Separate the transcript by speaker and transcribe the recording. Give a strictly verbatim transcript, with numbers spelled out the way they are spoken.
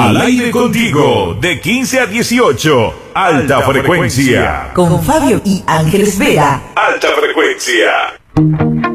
Speaker 1: Al aire contigo, de quince a dieciocho, alta frecuencia.
Speaker 2: Con Fabio y Ángeles Vera.
Speaker 1: Alta frecuencia.